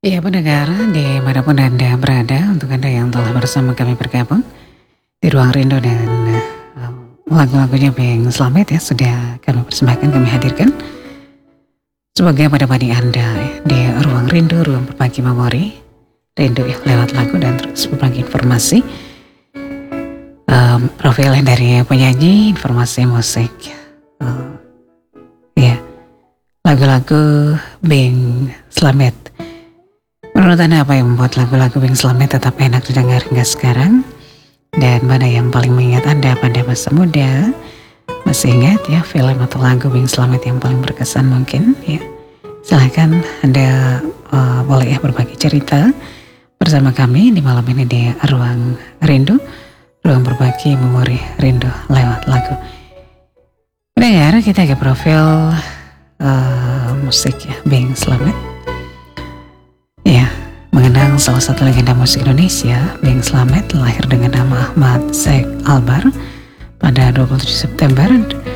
Ya pendengar, dimanapun Anda berada, untuk Anda yang telah bersama kami bergabung di Ruang Rindu dan lagu-lagunya Beng Slamet ya, sudah kami persembahkan, kami hadirkan sebagai menemani Anda di Ruang Rindu, Ruang Berbagi Memori, Rindu ya, lewat lagu dan terus berbagi informasi, profil dari penyanyi, informasi musik, ya, lagu-lagu Beng Slamet. Menurut Anda apa yang membuat lagu-lagu Beng Slamet tetap enak didengar hingga sekarang? Dan mana yang paling mengingat Anda pada masa muda? Masih ingat ya film atau lagu Beng Slamet yang paling berkesan mungkin ya? Silahkan Anda boleh ya berbagi cerita bersama kami di malam ini di Ruang Rindu, Ruang Berbagi Memori Rindu lewat lagu. Mendengar kita ke profil musik ya Beng Slamet. Ya, mengenang salah satu legenda musik Indonesia, Beng Slamet lahir dengan nama Ahmad Sheikh Albar pada 27 September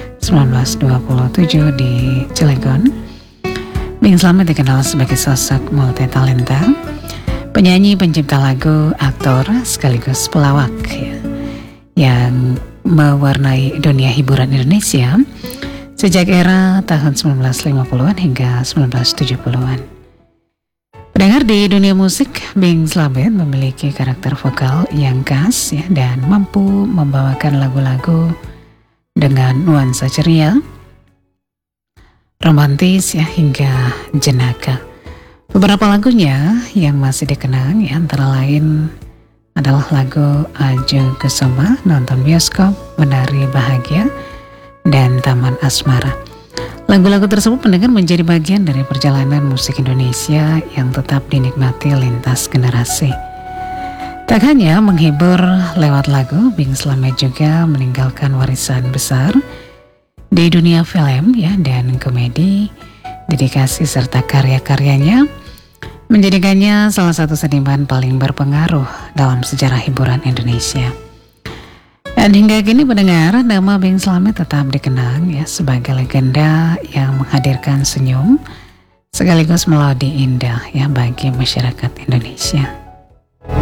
1927 di Cilegon. Beng Slamet dikenal sebagai sosok multitalenta, penyanyi, pencipta lagu, aktor, sekaligus pelawak ya, yang mewarnai dunia hiburan Indonesia sejak era tahun 1950-an hingga 1970-an. Pendengar, di dunia musik, Beng Slamet memiliki karakter vokal yang khas ya, dan mampu membawakan lagu-lagu dengan nuansa ceria, romantis ya, hingga jenaka. Beberapa lagunya yang masih dikenang ya, antara lain adalah lagu Aju Kesoma, Nonton Bioskop, Menari Bahagia, dan Taman Asmara. Lagu-lagu tersebut pendengar menjadi bagian dari perjalanan musik Indonesia yang tetap dinikmati lintas generasi. Tak hanya menghibur lewat lagu, Beng Slamet juga meninggalkan warisan besar di dunia film ya, dan komedi. Dedikasi serta karya-karyanya menjadikannya salah satu seniman paling berpengaruh dalam sejarah hiburan Indonesia. Dan hingga kini pendengar, nama Beng Slamet tetap dikenang ya sebagai legenda yang menghadirkan senyum sekaligus melodi indah ya bagi masyarakat Indonesia.